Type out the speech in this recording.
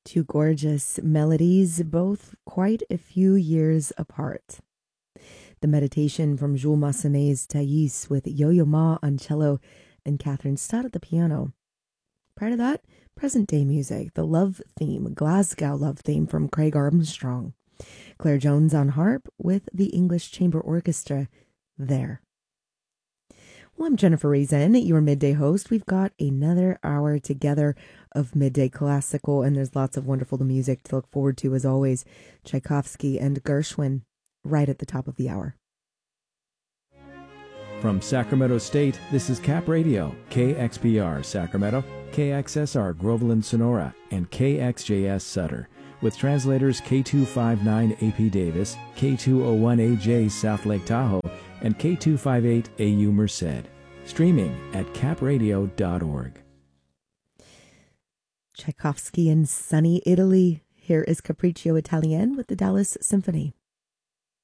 Two gorgeous melodies, both quite a few years apart. The Meditation from Jules Massenet's Thais with Yo-Yo Ma on cello and Catherine Stott at the piano. Prior to that, present day music, the Love Theme, Glasgow Love Theme from Craig Armstrong. Claire Jones on harp with the English Chamber Orchestra there. Well, I'm Jennifer Reason, your midday host. We've got another hour together of midday classical, and there's lots of wonderful music to look forward to, as always. Tchaikovsky and Gershwin right at the top of the hour. From Sacramento State, this is Cap Radio, KXPR Sacramento, KXSR Groveland Sonora, and KXJS Sutter, with translators K259 AP Davis, K201AJ South Lake Tahoe, and K258 AU Merced. Streaming at capradio.org. Tchaikovsky in sunny Italy. Here is Capriccio Italien with the Dallas Symphony.